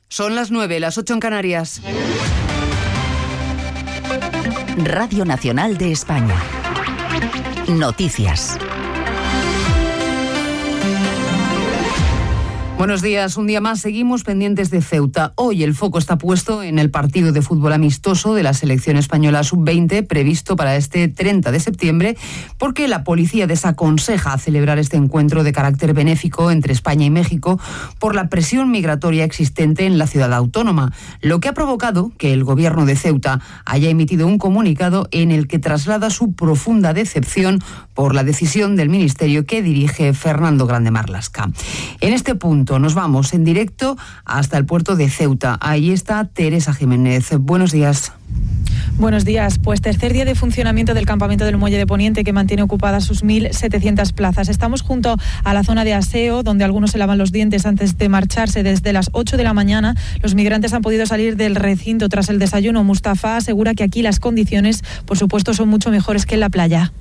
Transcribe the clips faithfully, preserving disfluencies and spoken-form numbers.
Son las nueve, las ocho en Canarias. Radio Nacional de España. Noticias. Buenos días, un día más seguimos pendientes de Ceuta. Hoy el foco está puesto en el partido de fútbol amistoso de la selección española sub veinte previsto para este treinta de septiembre, porque la policía desaconseja celebrar este encuentro de carácter benéfico entre España y México por la presión migratoria existente en la ciudad autónoma, lo que ha provocado que el gobierno de Ceuta haya emitido un comunicado en el que traslada su profunda decepción por la decisión del ministerio que dirige Fernando Grande Marlaska. En este punto nos vamos en directo hasta el puerto de Ceuta. Ahí está Teresa Jiménez. Buenos días. Buenos días. Pues tercer día de funcionamiento del campamento del Muelle de Poniente, que mantiene ocupadas sus mil setecientas plazas. Estamos junto a la zona de aseo, donde algunos se lavan los dientes antes de marcharse. Desde las ocho de la mañana, los migrantes han podido salir del recinto tras el desayuno. Mustafa asegura que aquí las condiciones, por supuesto, son mucho mejores que en la playa.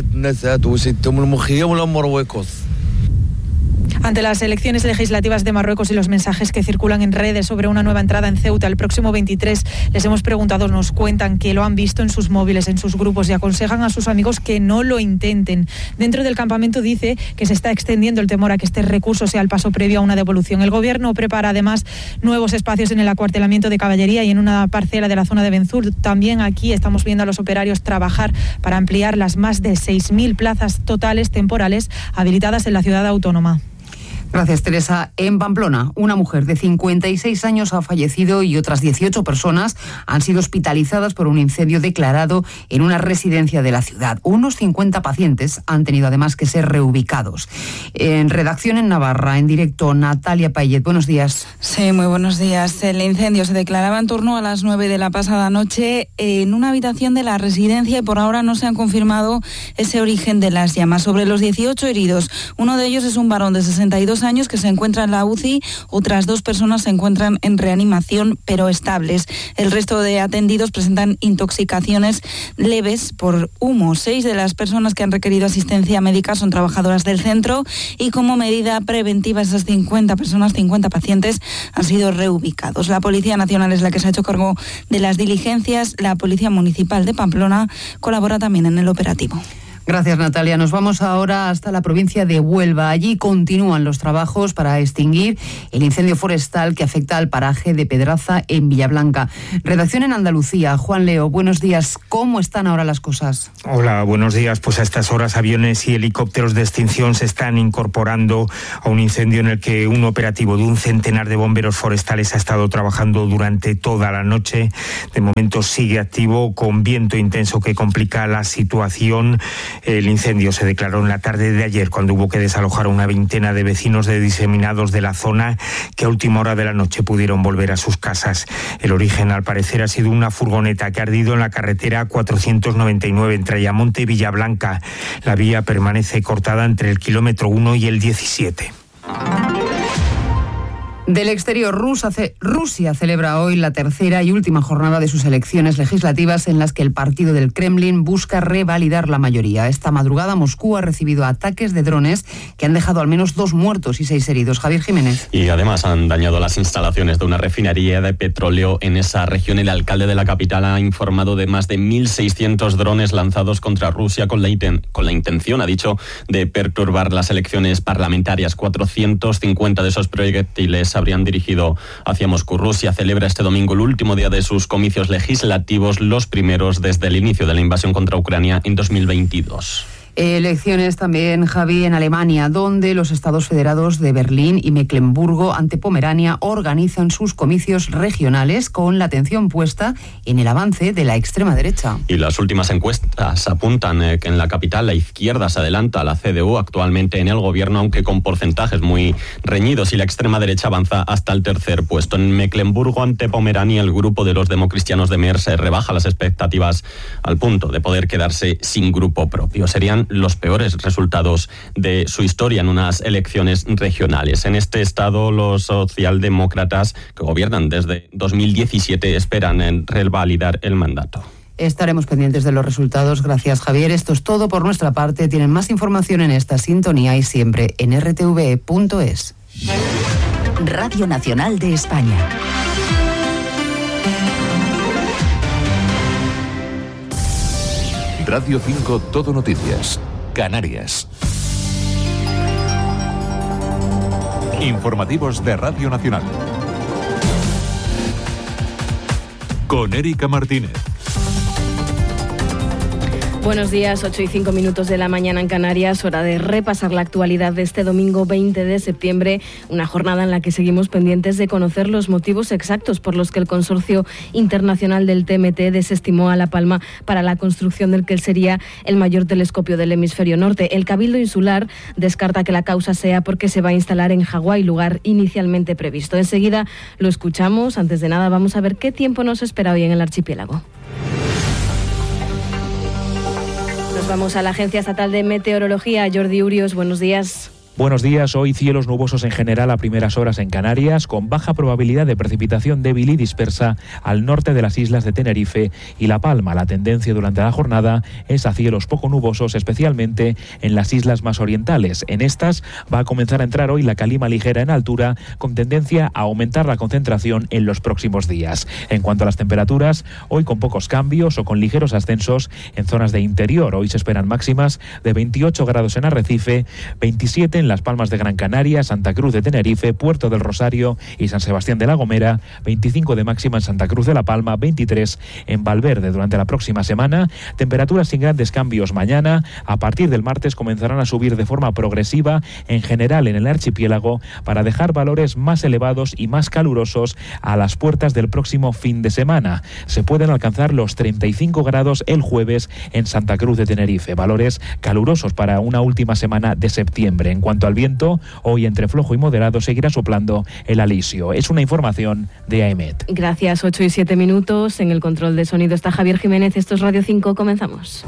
Ante las elecciones legislativas de Marruecos y los mensajes que circulan en redes sobre una nueva entrada en Ceuta el próximo veintitrés, les hemos preguntado, nos cuentan que lo han visto en sus móviles, en sus grupos, y aconsejan a sus amigos que no lo intenten. Dentro del campamento dice que se está extendiendo el temor a que este recurso sea el paso previo a una devolución. El gobierno prepara además nuevos espacios en el acuartelamiento de caballería y en una parcela de la zona de Benzur. También aquí estamos viendo a los operarios trabajar para ampliar las más de seis mil plazas totales temporales habilitadas en la ciudad autónoma. Gracias, Teresa. En Pamplona, una mujer de cincuenta y seis años ha fallecido y otras dieciocho personas han sido hospitalizadas por un incendio declarado en una residencia de la ciudad. Unos cincuenta pacientes han tenido además que ser reubicados. En redacción en Navarra, en directo, Natalia Payet. Buenos días. Sí, muy buenos días. El incendio se declaraba en torno a las nueve de la pasada noche en una habitación de la residencia y por ahora no se han confirmado ese origen de las llamas. Sobre los dieciocho heridos, uno de ellos es un varón de sesenta y dos años que se encuentra en la U C I, otras dos personas se encuentran en reanimación pero estables. El resto de atendidos presentan intoxicaciones leves por humo. Seis de las personas que han requerido asistencia médica son trabajadoras del centro y como medida preventiva esas cincuenta personas, cincuenta pacientes han sido reubicados. La Policía Nacional es la que se ha hecho cargo de las diligencias. La Policía Municipal de Pamplona colabora también en el operativo. Gracias, Natalia. Nos vamos ahora hasta la provincia de Huelva. Allí continúan los trabajos para extinguir el incendio forestal que afecta al paraje de Pedraza en Villablanca. Redacción en Andalucía. Juan Leo, buenos días. ¿Cómo están ahora las cosas? Hola, buenos días. Pues a estas horas aviones y helicópteros de extinción se están incorporando a un incendio en el que un operativo de un centenar de bomberos forestales ha estado trabajando durante toda la noche. De momento sigue activo con viento intenso que complica la situación. El incendio se declaró en la tarde de ayer cuando hubo que desalojar a una veintena de vecinos de diseminados de la zona que a última hora de la noche pudieron volver a sus casas. El origen, al parecer, ha sido una furgoneta que ha ardido en la carretera cuatrocientos noventa y nueve entre Ayamonte y Villablanca. La vía permanece cortada entre el kilómetro uno y el diecisiete. Del exterior, Rusia celebra hoy la tercera y última jornada de sus elecciones legislativas en las que el partido del Kremlin busca revalidar la mayoría. Esta madrugada Moscú ha recibido ataques de drones que han dejado al menos dos muertos y seis heridos. Javier Jiménez. Y además han dañado las instalaciones de una refinería de petróleo en esa región. El alcalde de la capital ha informado de más de mil seiscientos drones lanzados contra Rusia con la, inten- con la intención, ha dicho, de perturbar las elecciones parlamentarias. cuatrocientos cincuenta de esos proyectiles habrían dirigido hacia Moscú. Rusia celebra este domingo el último día de sus comicios legislativos, los primeros desde el inicio de la invasión contra Ucrania en dos mil veintidós. Elecciones también, Javi, en Alemania, donde los estados federados de Berlín y Mecklemburgo ante Pomerania organizan sus comicios regionales con la atención puesta en el avance de la extrema derecha. Y las últimas encuestas apuntan eh, que en la capital la izquierda se adelanta a la C D U actualmente en el gobierno, aunque con porcentajes muy reñidos, y la extrema derecha avanza hasta el tercer puesto. En Mecklemburgo ante Pomerania, el grupo de los democristianos de Merz rebaja las expectativas al punto de poder quedarse sin grupo propio. Serían los peores resultados de su historia en unas elecciones regionales. En este estado, los socialdemócratas que gobiernan desde dos mil diecisiete esperan en revalidar el mandato. Estaremos pendientes de los resultados. Gracias, Javier. Esto es todo por nuestra parte. Tienen más información en esta sintonía y siempre en r t v punto es. Radio Nacional de España. Radio cinco Todo Noticias, Canarias. Informativos de Radio Nacional. Con Erika Martínez. Buenos días, ocho y cinco minutos de la mañana en Canarias, hora de repasar la actualidad de este domingo veinte de septiembre, una jornada en la que seguimos pendientes de conocer los motivos exactos por los que el Consorcio Internacional del T M T desestimó a La Palma para la construcción del que sería el mayor telescopio del hemisferio norte. El Cabildo Insular descarta que la causa sea porque se va a instalar en Hawái, lugar inicialmente previsto. Enseguida lo escuchamos. Antes de nada, vamos a ver qué tiempo nos espera hoy en el archipiélago. Nos vamos a la Agencia Estatal de Meteorología. Jordi Urios, buenos días. Buenos días. Hoy cielos nubosos en general a primeras horas en Canarias, con baja probabilidad de precipitación débil y dispersa al norte de las islas de Tenerife y La Palma. La tendencia durante la jornada es a cielos poco nubosos, especialmente en las islas más orientales. En estas va a comenzar a entrar hoy la calima ligera en altura, con tendencia a aumentar la concentración en los próximos días. En cuanto a las temperaturas, hoy con pocos cambios o con ligeros ascensos en zonas de interior. Hoy se esperan máximas de veintiocho grados en Arrecife, veintisiete en Las Palmas de Gran Canaria, Santa Cruz de Tenerife, Puerto del Rosario y San Sebastián de la Gomera, veinticinco de máxima en Santa Cruz de la Palma, veintitrés en Valverde. Durante la próxima semana, temperaturas sin grandes cambios mañana. A partir del martes comenzarán a subir de forma progresiva en general en el archipiélago para dejar valores más elevados y más calurosos a las puertas del próximo fin de semana. Se pueden alcanzar los treinta y cinco grados el jueves en Santa Cruz de Tenerife, valores calurosos para una última semana de septiembre. En cuanto al viento, hoy entre flojo y moderado seguirá soplando el alisio. Es una información de A E M E T. Gracias, ocho y siete minutos. En el control de sonido está Javier Jiménez. Esto es Radio cinco. Comenzamos.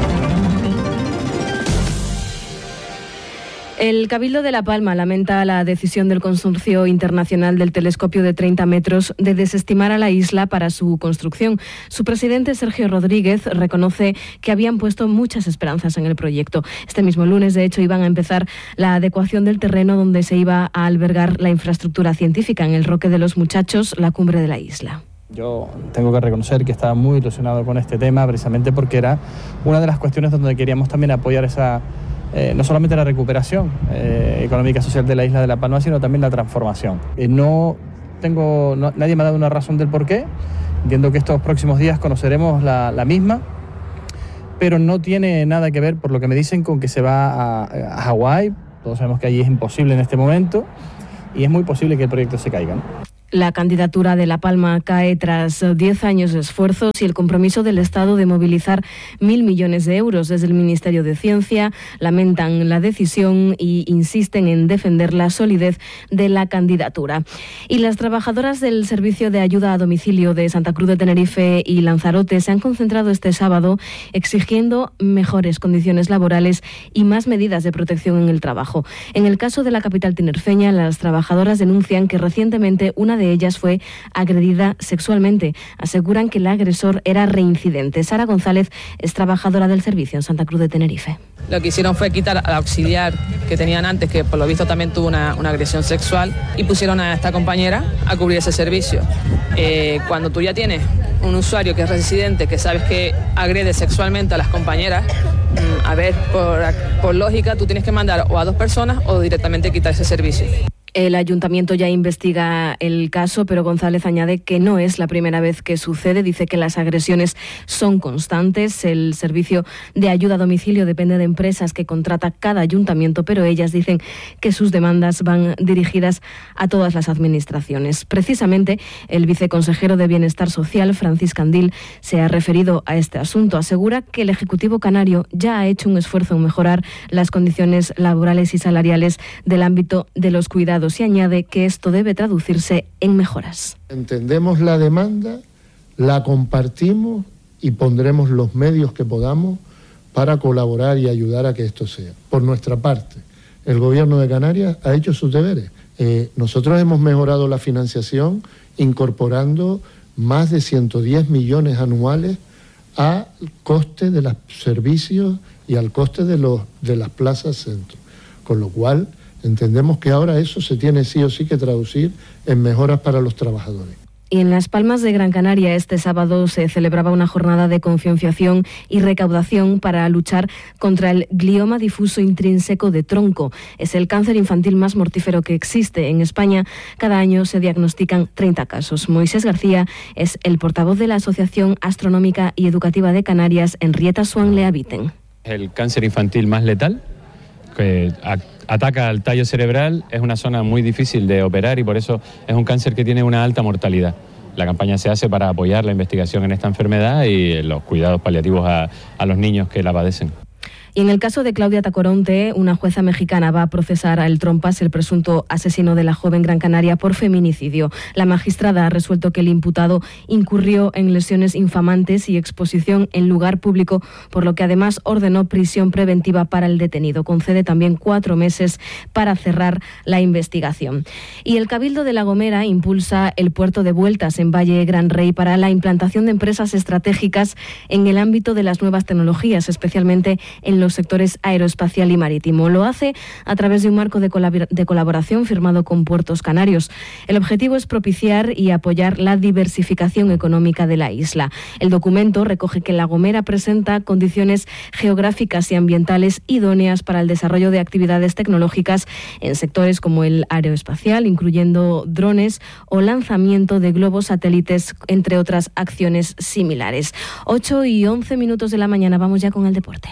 El Cabildo de La Palma lamenta la decisión del Consorcio Internacional del Telescopio de treinta metros de desestimar a la isla para su construcción. Su presidente, Sergio Rodríguez, reconoce que habían puesto muchas esperanzas en el proyecto. Este mismo lunes, de hecho, iban a empezar la adecuación del terreno donde se iba a albergar la infraestructura científica en el Roque de los Muchachos, la cumbre de la isla. Yo tengo que reconocer que estaba muy ilusionado con este tema, precisamente porque era una de las cuestiones donde queríamos también apoyar esa... Eh, no solamente la recuperación eh, económica y social de la isla de La Palma, sino también la transformación. Eh, no tengo, no, nadie me ha dado una razón del por qué. Entiendo que estos próximos días conoceremos la, la misma, pero no tiene nada que ver, por lo que me dicen, con que se va a, a Hawái. Todos sabemos que allí es imposible en este momento y es muy posible que el proyecto se caiga, ¿no? La candidatura de La Palma cae tras diez años de esfuerzos y el compromiso del Estado de movilizar mil millones de euros. Desde el Ministerio de Ciencia lamentan la decisión y insisten en defender la solidez de la candidatura. Y las trabajadoras del Servicio de Ayuda a Domicilio de Santa Cruz de Tenerife y Lanzarote se han concentrado este sábado exigiendo mejores condiciones laborales y más medidas de protección en el trabajo. En el caso de la capital tinerfeña, las trabajadoras denuncian que recientemente una de ellas fue agredida sexualmente. Aseguran que el agresor era reincidente. Sara González es trabajadora del servicio en Santa Cruz de Tenerife. Lo que hicieron fue quitar al auxiliar que tenían antes, que por lo visto también tuvo una, una agresión sexual, y pusieron a esta compañera a cubrir ese servicio. Eh, cuando tú ya tienes un usuario que es residente, que sabes que agrede sexualmente a las compañeras, mmm, a ver, por, por lógica, tú tienes que mandar o a dos personas o directamente quitar ese servicio. El ayuntamiento ya investiga el caso, pero González añade que no es la primera vez que sucede. Dice que las agresiones son constantes. El servicio de ayuda a domicilio depende de empresas que contrata cada ayuntamiento, pero ellas dicen que sus demandas van dirigidas a todas las administraciones. Precisamente, el viceconsejero de Bienestar Social, Francis Candil, se ha referido a este asunto. Asegura que el Ejecutivo canario ya ha hecho un esfuerzo en mejorar las condiciones laborales y salariales del ámbito de los cuidados, y añade que esto debe traducirse en mejoras. Entendemos la demanda, la compartimos y pondremos los medios que podamos para colaborar y ayudar a que esto sea. Por nuestra parte, el Gobierno de Canarias ha hecho sus deberes. Eh, nosotros hemos mejorado la financiación incorporando más de ciento diez millones anuales al coste de los servicios y al coste de, los, de las plazas centro, con lo cual entendemos que ahora eso se tiene sí o sí que traducir en mejoras para los trabajadores. Y en Las Palmas de Gran Canaria este sábado se celebraba una jornada de concienciación y recaudación para luchar contra el glioma difuso intrínseco de tronco. Es el cáncer infantil más mortífero que existe en España. Cada año se diagnostican treinta casos. Moisés García es el portavoz de la Asociación Astronómica y Educativa de Canarias, Henrietta Swan Leaviten. El cáncer infantil más letal, que ataca al tallo cerebral, es una zona muy difícil de operar y por eso es un cáncer que tiene una alta mortalidad. La campaña se hace para apoyar la investigación en esta enfermedad y los cuidados paliativos a, a los niños que la padecen. Y en el caso de Claudia Tacoronte, una jueza mexicana va a procesar a El Trompas, el presunto asesino de la joven Gran Canaria, por feminicidio. La magistrada ha resuelto que el imputado incurrió en lesiones infamantes y exposición en lugar público, por lo que además ordenó prisión preventiva para el detenido. Concede también cuatro meses para cerrar la investigación. Y el Cabildo de La Gomera impulsa el puerto de Vueltas en Valle Gran Rey para la implantación de empresas estratégicas en el ámbito de las nuevas tecnologías, especialmente en los los sectores aeroespacial y marítimo. Lo hace a través de un marco de, colabor- de colaboración firmado con Puertos Canarios. El objetivo es propiciar y apoyar la diversificación económica de la isla. El documento recoge que La Gomera presenta condiciones geográficas y ambientales idóneas para el desarrollo de actividades tecnológicas en sectores como el aeroespacial, incluyendo drones o lanzamiento de globos satélites, entre otras acciones similares. ocho y once minutos de la mañana, vamos ya con el deporte.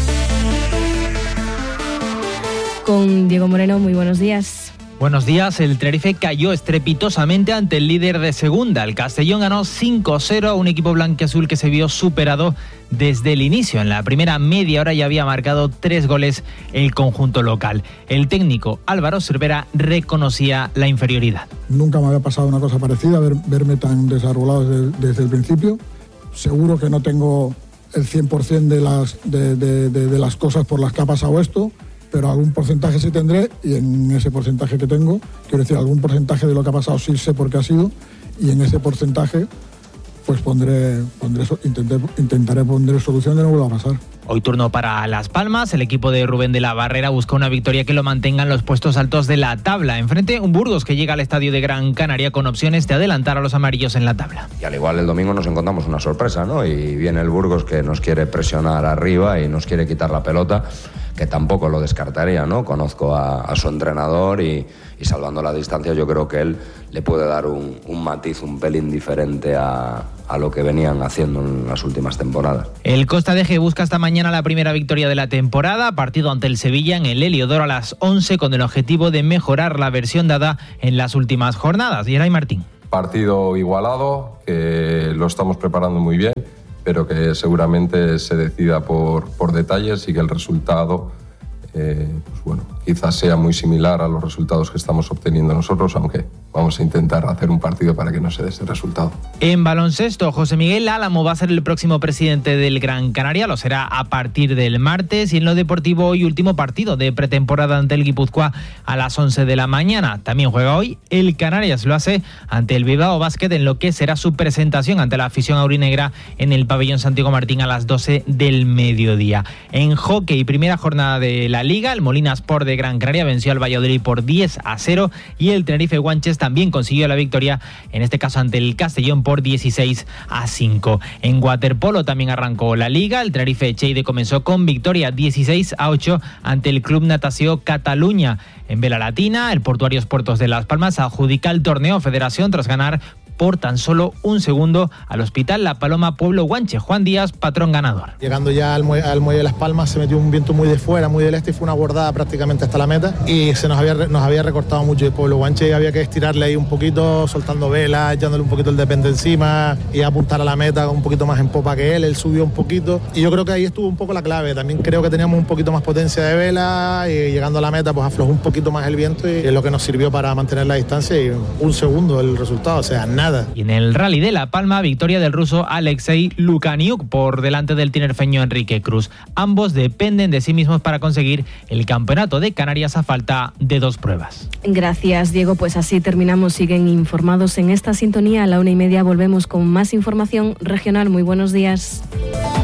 Con Diego Moreno, muy buenos días. Buenos días. El Tenerife cayó estrepitosamente ante el líder de segunda. El Castellón ganó cinco cero a un equipo blanquiazul que se vio superado desde el inicio. En la primera media hora ya había marcado tres goles el conjunto local. El técnico Álvaro Cervera reconocía la inferioridad. Nunca me había pasado una cosa parecida, ver, verme tan desarrollado desde, desde el principio. Seguro que no tengo el cien por ciento de las, de, de, de, de las cosas por las que ha pasado esto, pero algún porcentaje sí tendré, y en ese porcentaje que tengo, quiero decir, algún porcentaje de lo que ha pasado sí sé por qué ha sido, y en ese porcentaje pues pondré, pondré intenté, intentaré poner solución de no vuelva a pasar. Hoy turno para Las Palmas. El equipo de Rubén de la Barrera busca una victoria que lo mantenga en los puestos altos de la tabla. Enfrente, un Burgos que llega al estadio de Gran Canaria con opciones de adelantar a los amarillos en la tabla. Y al igual el domingo nos encontramos una sorpresa, ¿no? Y viene el Burgos que nos quiere presionar arriba y nos quiere quitar la pelota, que tampoco lo descartaría, ¿no? Conozco a, a su entrenador y, y salvando la distancia yo creo que él le puede dar un, un matiz, un pelín diferente a, a lo que venían haciendo en las últimas temporadas. El Costa de G busca esta mañana la primera victoria de la temporada, partido ante el Sevilla en el Heliodoro a las once con el objetivo de mejorar la versión dada en las últimas jornadas. Yeray Martín. Partido igualado, que lo estamos preparando muy bien, pero que seguramente se decida por, por detalles y que el resultado eh, pues bueno, quizás sea muy similar a los resultados que estamos obteniendo nosotros, aunque vamos a intentar hacer un partido para que no se dé ese resultado. En baloncesto, José Miguel Álamo va a ser el próximo presidente del Gran Canaria, lo será a partir del martes, y en lo deportivo hoy último partido de pretemporada ante el Guipúzcoa a las once de la mañana. También juega hoy el Canarias, lo hace ante el Bilbao Basket en lo que será su presentación ante la afición aurinegra en el pabellón Santiago Martín a las doce del mediodía. En hockey, primera jornada de la Liga, el Molina Sport de Gran Canaria venció al Valladolid por diez a cero y el Tenerife Guanches también consiguió la victoria, en este caso ante el Castellón por dieciséis a cinco. En waterpolo también arrancó la Liga, el Tenerife Cheide comenzó con victoria dieciséis a ocho ante el Club Natació Cataluña. En vela latina, el Portuarios Puertos de Las Palmas adjudica el torneo Federación tras ganar por tan solo un segundo al Hospital La Paloma Pueblo Guanche. Juan Díaz, patrón ganador. Llegando ya al muelle, al muelle de Las Palmas, se metió un viento muy de fuera, muy del este, y fue una bordada prácticamente hasta la meta y se nos había, nos había recortado mucho el Pueblo Guanche y había que estirarle ahí un poquito, soltando velas, echándole un poquito el depende encima y apuntar a la meta un poquito más en popa que él. Él subió un poquito y yo creo que ahí estuvo un poco la clave. También creo que teníamos un poquito más potencia de vela y llegando a la meta pues aflojó un poquito más el viento y es lo que nos sirvió para mantener la distancia y un segundo el resultado, o sea, nada. Y en el Rally de La Palma, victoria del ruso Alexei Lukaniuk por delante del tinerfeño Enrique Cruz. Ambos dependen de sí mismos para conseguir el campeonato de Canarias a falta de dos pruebas. Gracias, Diego. Pues así terminamos. Siguen informados en esta sintonía. A la una y media volvemos con más información regional. Muy buenos días.